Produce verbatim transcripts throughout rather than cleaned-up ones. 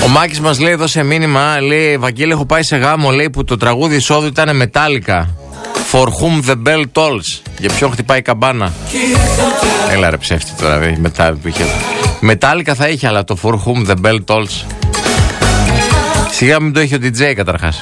Ο Μάκης μας λέει εδώ σε μήνυμα, λέει Ευαγγέλη, έχω πάει σε γάμο, λέει, που το τραγούδι εισόδου ήταν μετάλλικα. For whom the bell tolls. Για ποιον χτυπάει η καμπάνα. Έλα ρε ψεύτη τώρα, δε, μετά, είχε... μετάλλικα θα είχε, αλλά το for whom the bell tolls. Σιγά μην το έχει ο ντι τζέι καταρχάς.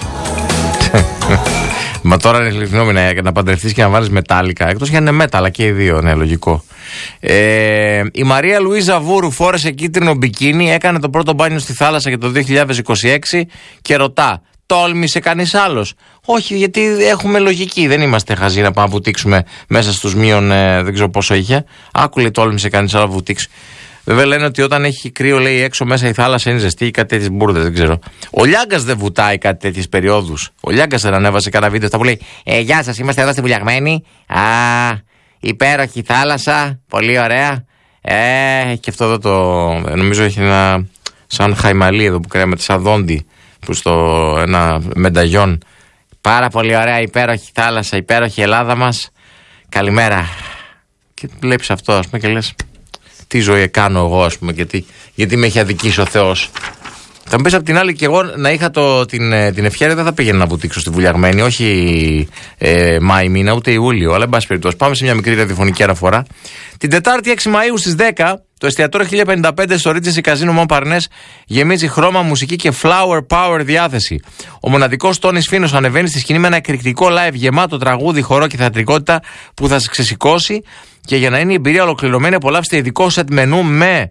Μα τώρα είναι συγγνώμη να, να παντρευτείς και να βάλεις μετάλλικα. Εκτός και αν είναι μέταλλα και οι δύο, ναι, λογικό. Ε, η Μαρία Λουίζα Βούρου φόρεσε κίτρινο μπικίνι, έκανε το πρώτο μπάνιο στη θάλασσα για το δύο χιλιάδες είκοσι έξι και ρωτά, τόλμησε κανείς άλλος? Όχι, γιατί έχουμε λογική, δεν είμαστε χαζοί να πάμε να βουτήξουμε μέσα στους μείον, ε, δεν ξέρω πόσο είχε. Άκουλε, τόλμησε κανείς άλλο να βουτήξει. Βέβαια λένε ότι όταν έχει κρύο, λέει, έξω μέσα η θάλασσα είναι ζεστή ή κάτι τέτοιες μπουρδες, δεν ξέρω. Ο Λιάγκας δεν βουτάει κάτι τέτοιες περιόδους. Ο Λιάγκας δεν ανέβασε κανένα βίντεο. Αυτά που λέει, ε, γεια σας, είμαστε εδώ στη Βουλιαγμένη. Α, υπέροχη θάλασσα, πολύ ωραία. Ε, και αυτό εδώ το, νομίζω έχει ένα, σαν χαϊμαλί εδώ που κρέμε, σαν δόντι, που στο ένα μενταγιόν. Πάρα πολύ ωραία, υπέροχη θάλασσα, υπέροχη Ελλάδα μας. Καλημέρα. Και βλέπεις αυτό, ας πούμε, και λες, τι ζωή κάνω εγώ, ας πούμε, γιατί, γιατί με έχει αδικήσει ο Θεός. Θα μου πεις απ' την άλλη, και εγώ να είχα το, την, την ευχαίρεια, δεν θα πήγαινα να βουτήξω στη Βουλιαγμένη, όχι ε, Μάη μήνα, ούτε Ιούλιο, αλλά εν πάση περιπτώσει. Πάμε σε μια μικρή ραδιοφωνική αναφορά. Την Τετάρτη έξι Μαΐου στις δέκα, το εστιατόριο χίλια πενήντα πέντε στο Regency Casino Montparnasse γεμίζει χρώμα, μουσική και flower power διάθεση. Ο μοναδικός Τόνις Φίνος ανεβαίνει στη σκηνή με ένα εκρηκτικό live γεμάτο τραγούδι, χορό και θεατρικότητα που θα σας ξεσηκώσει. Και για να είναι η εμπειρία ολοκληρωμένη, απολαύστε ειδικό σετ μενού με.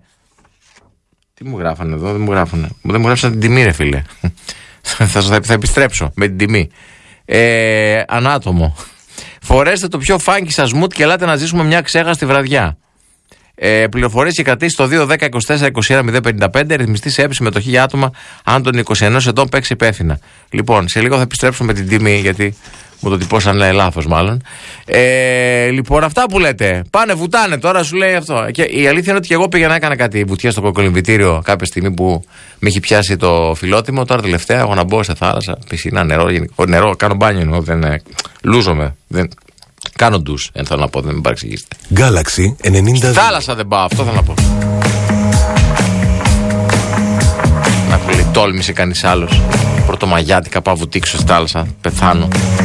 Τι μου γράφανε εδώ, δεν μου γράφανε. Δεν μου γράψαν την τιμή, ρε φίλε. θα, θα, θα επιστρέψω με την τιμή. Ε, ανάτομο. Φορέστε το πιο φάνκι σας mood και ελάτε να ζήσουμε μια ξέχαστη βραδιά. Ε, πληροφορίες και κρατήσεις στο δύο δέκα είκοσι τέσσερα είκοσι ένα μηδέν πενήντα πέντε. Ρυθμιστή σε έψη συμμετοχή για άτομα αν των είκοσι ενός ετών, παίξει υπεύθυνα. Λοιπόν, σε λίγο θα επιστρέψω με την τιμή, γιατί μου το τυπώσαν, λέει, λάθος μάλλον. Ε, λοιπόν, αυτά που λέτε. Πάνε, βουτάνε, τώρα σου λέει αυτό. Και η αλήθεια είναι ότι και εγώ πήγα να έκανα κάτι βουτιά στο κοκκολυμβητήριο κάποια στιγμή που με έχει πιάσει το φιλότιμο. Τώρα τελευταία έχω να μπω σε θάλασσα, πισίνα, νερό, γενικό, νερό, κάνω μπάνιο εννοώ, δεν λούζομαι. Δεν, κάνω ντους, αν θέλω να πω, δεν με παρεξηγήσετε. Galaxy ενενήντα δύο. Στη θάλασσα δεν πάω, αυτό θέλω να πω. Να πει, τόλμησε κανείς άλλος. Πρωτομαγιάτικα πάω βουτήξω στη θάλασσα, πεθάνω.